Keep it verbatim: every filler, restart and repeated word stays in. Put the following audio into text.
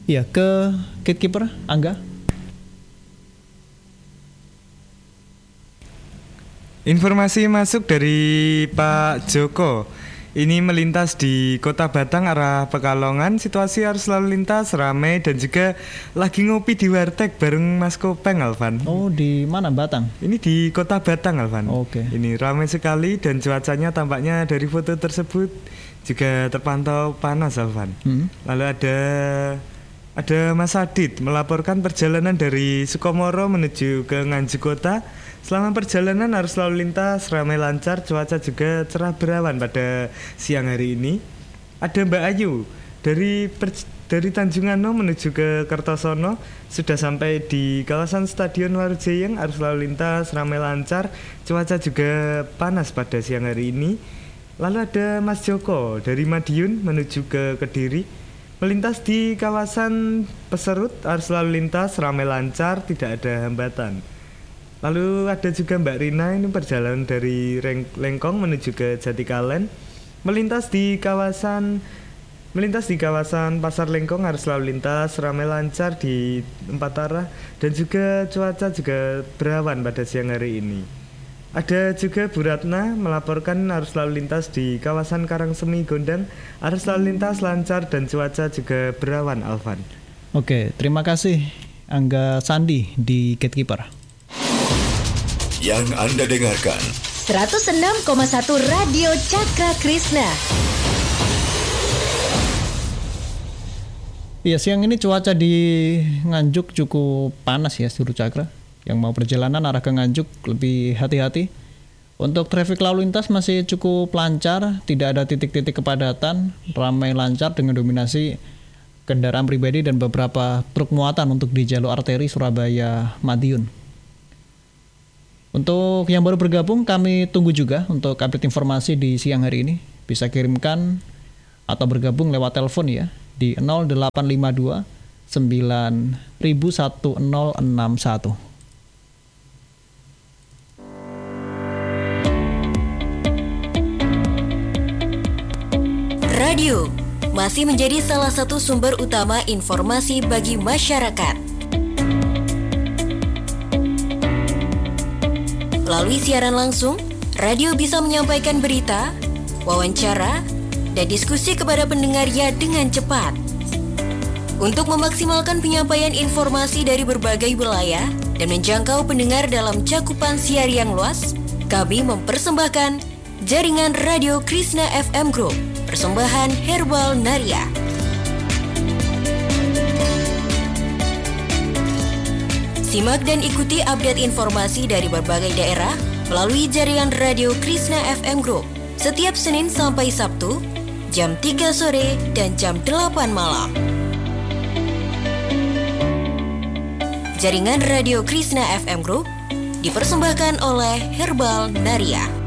Ya, ke gatekeeper Angga. Informasi masuk dari Pak Joko. Ini melintas di Kota Batang arah Pekalongan. Situasi arus lalu lintas ramai dan juga lagi ngopi di warteg bareng Mas Kopeng, Alvan. Oh, di mana Batang? Ini di Kota Batang, Alvan. Oke. Ini ramai sekali dan cuacanya tampaknya dari foto tersebut juga terpantau panas, Alvan. Hmm. Lalu ada ada Mas Adit melaporkan perjalanan dari Sukomoro menuju ke Nganjuk Kota. Selama perjalanan arus lalu lintas ramai lancar, cuaca juga cerah berawan pada siang hari ini. Ada Mbak Ayu dari per, dari Tanjunganno menuju ke Kertosono, sudah sampai di kawasan Stadion Warujayeng. Arus lalu lintas ramai lancar, cuaca juga panas pada siang hari ini. Lalu ada Mas Joko dari Madiun menuju ke Kediri, melintas di kawasan Peserut. Arus lalu lintas ramai lancar, tidak ada hambatan. Lalu ada juga Mbak Rina, ini perjalanan dari Reng- Lengkong menuju ke Jatikalen, melintas di kawasan melintas di kawasan Pasar Lengkong. Arus lalu lintas ramai lancar di empat arah dan juga cuaca juga berawan pada siang hari ini. Ada juga Bu Ratna melaporkan arus lalu lintas di kawasan Karangsemi Gondang. Arus lalu lintas lancar dan cuaca juga berawan, Alvan. Oke, terima kasih Angga Sandi di Gatekeeper. Yang Anda dengarkan seratus enam koma satu Radio Cakra Krishna. Iya, siang ini cuaca di Nganjuk cukup panas ya, Suruh Cakra. Yang mau perjalanan arah ke Nganjuk lebih hati-hati. Untuk traffic lalu lintas masih cukup lancar, tidak ada titik-titik kepadatan, ramai lancar dengan dominasi kendaraan pribadi dan beberapa truk muatan untuk di jalur arteri Surabaya Madiun. Untuk yang baru bergabung, kami tunggu juga untuk update informasi di siang hari ini. Bisa kirimkan atau bergabung lewat telepon ya di nol delapan lima dua sembilan satu nol enam satu. Radio masih menjadi salah satu sumber utama informasi bagi masyarakat. Melalui siaran langsung, radio bisa menyampaikan berita, wawancara, dan diskusi kepada pendengarnya dengan cepat. Untuk memaksimalkan penyampaian informasi dari berbagai wilayah dan menjangkau pendengar dalam cakupan siar yang luas, kami mempersembahkan Jaringan Radio Krishna F M Group, persembahan Herbal Naria. Simak dan ikuti update informasi dari berbagai daerah melalui jaringan Radio Krishna F M Group setiap Senin sampai Sabtu jam tiga sore dan jam delapan malam. Jaringan Radio Krishna F M Group dipersembahkan oleh Herbal Naria.